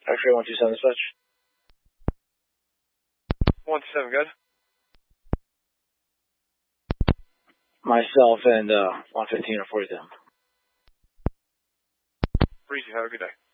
X-ray 127 dispatch. 127, good. Myself and 115 are 40 them. Breezy, have a good day.